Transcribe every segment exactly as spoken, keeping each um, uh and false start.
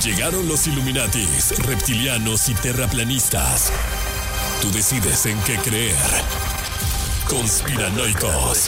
Llegaron los Illuminatis, reptilianos y terraplanistas. Tú decides en qué creer. Conspiranoicos.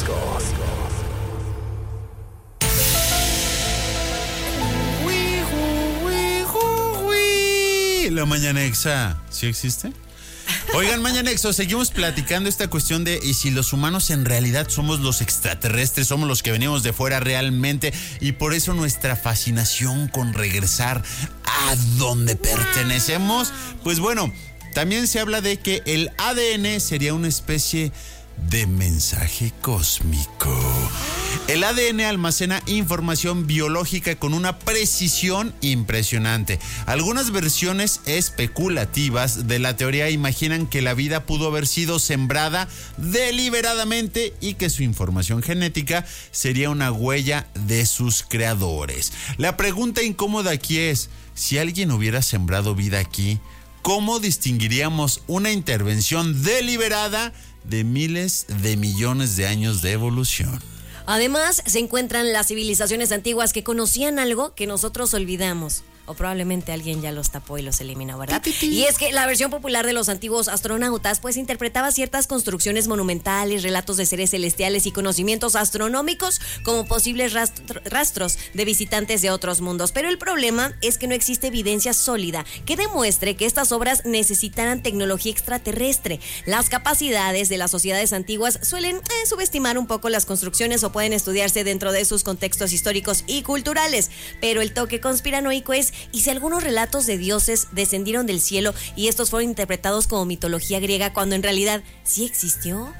La Mañanexa, ¿sí existe? Oigan, Mañanexo, seguimos platicando esta cuestión de y si los humanos en realidad somos los extraterrestres, somos los que venimos de fuera realmente, y por eso nuestra fascinación con regresar a donde pertenecemos. Pues bueno, también se habla de que el A D N sería una especie de mensaje cósmico. El A D N almacena información biológica con una precisión impresionante. Algunas versiones especulativas de la teoría imaginan que la vida pudo haber sido sembrada deliberadamente y que su información genética sería una huella de sus creadores. La pregunta incómoda aquí es, si alguien hubiera sembrado vida aquí, ¿cómo distinguiríamos una intervención deliberada de miles de millones de años de evolución? Además, se encuentran las civilizaciones antiguas que conocían algo que nosotros olvidamos. O probablemente alguien ya los tapó y los eliminó, ¿verdad? Y es que la versión popular de los antiguos astronautas pues interpretaba ciertas construcciones monumentales, relatos de seres celestiales y conocimientos astronómicos como posibles rastro, rastros de visitantes de otros mundos. Pero el problema es que no existe evidencia sólida que demuestre que estas obras necesitaran tecnología extraterrestre. Las capacidades de las sociedades antiguas suelen eh, subestimar un poco las construcciones o pueden estudiarse dentro de sus contextos históricos y culturales. Pero el toque conspiranoico es: ¿y si algunos relatos de dioses descendieron del cielo y estos fueron interpretados como mitología griega cuando en realidad sí existió?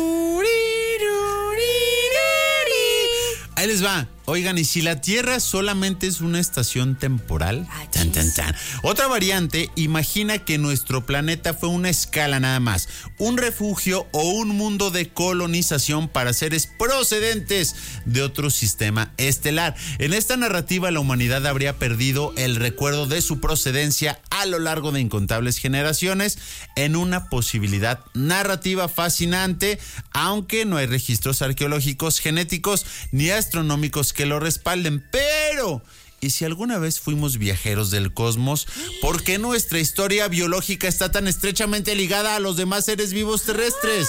Ahí les va. Oigan, ¿y si la Tierra solamente es una estación temporal? Ay, tan, tan, tan. Otra variante, imagina que nuestro planeta fue una escala nada más, un refugio o un mundo de colonización para seres procedentes de otro sistema estelar. En esta narrativa, la humanidad habría perdido el recuerdo de su procedencia a lo largo de incontables generaciones en una posibilidad narrativa fascinante, aunque no hay registros arqueológicos, genéticos ni astronómicos que lo respalden. Pero, ¿y si alguna vez fuimos viajeros del cosmos? ¿Por qué nuestra historia biológica está tan estrechamente ligada a los demás seres vivos terrestres?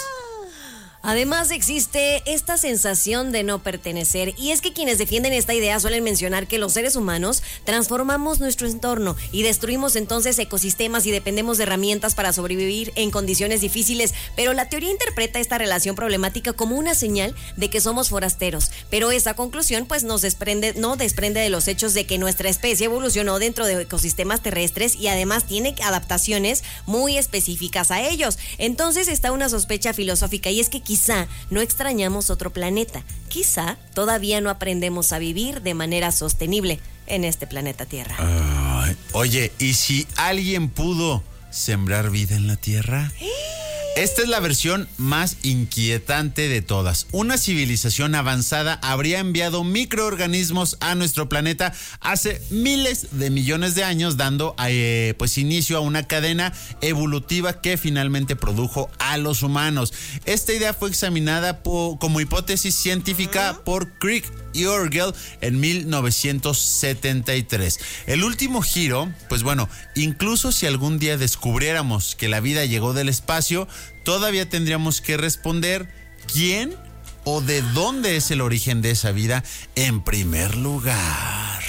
Además existe esta sensación de no pertenecer, y es que quienes defienden esta idea suelen mencionar que los seres humanos transformamos nuestro entorno y destruimos entonces ecosistemas y dependemos de herramientas para sobrevivir en condiciones difíciles, pero la teoría interpreta esta relación problemática como una señal de que somos forasteros, pero esa conclusión pues nos desprende, no desprende de los hechos de que nuestra especie evolucionó dentro de ecosistemas terrestres y además tiene adaptaciones muy específicas a ellos. Entonces está una sospecha filosófica, y es que quizá no extrañamos otro planeta. Quizá todavía no aprendemos a vivir de manera sostenible en este planeta Tierra. Uh, oye, ¿y si alguien pudo sembrar vida en la Tierra? Esta es la versión más inquietante de todas. Una civilización avanzada habría enviado microorganismos a nuestro planeta hace miles de millones de años, dando eh, pues inicio a una cadena evolutiva que finalmente produjo a los humanos. Esta idea fue examinada po- como hipótesis científica uh-huh. por Crick y Orgel en mil novecientos setenta y tres. El último giro, pues bueno, incluso si algún día descubriéramos que la vida llegó del espacio, todavía tendríamos que responder quién o de dónde es el origen de esa vida en primer lugar.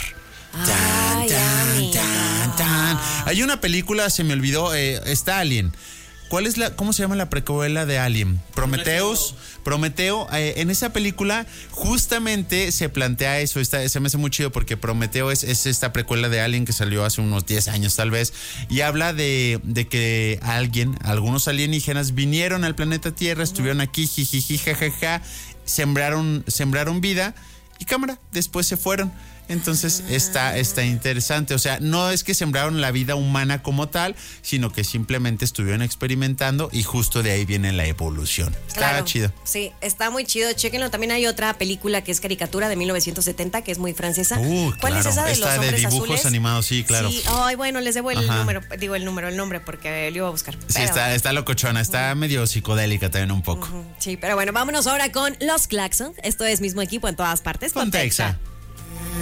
Tan, Ay, tan, tan, tan. Hay una película, se me olvidó, eh, está Alien. ¿Cuál es la, cómo se llama la precuela de Alien? Prometheus. Prometeo, eh, en esa película justamente se plantea eso. Está, se me hace muy chido porque Prometeo es, es esta precuela de Alien que salió hace unos diez años tal vez, y habla de, de que alguien, algunos alienígenas vinieron al planeta Tierra, estuvieron aquí, jijiji, jajaja, sembraron, sembraron vida y cámara, después se fueron. Entonces está, está interesante. O sea, no es que sembraron la vida humana como tal, sino que simplemente estuvieron experimentando y justo de ahí viene la evolución. Está claro, chido. Sí, está muy chido. Chéquenlo. También hay otra película que es caricatura de mil novecientos setenta, que es muy francesa. Uh, ¿Cuál claro. es esa de Esta los de hombres dibujos azules? animados, sí, claro. Sí, ay, bueno, les debo el Ajá. número, digo el número, el nombre, porque lo iba a buscar. Sí, pero... está, está locochona, está uh-huh. medio psicodélica también un poco. Uh-huh. Sí, pero bueno, vámonos ahora con Los Claxon. Esto es Mismo Equipo en todas partes. Con Texa. Texa.